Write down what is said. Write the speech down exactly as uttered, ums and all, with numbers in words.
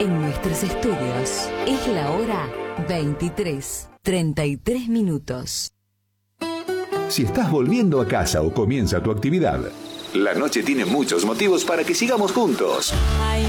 En nuestros estudios es la hora veintitrés, treinta y tres minutos. Si estás volviendo a casa o comienza tu actividad, la noche tiene muchos motivos para que sigamos juntos.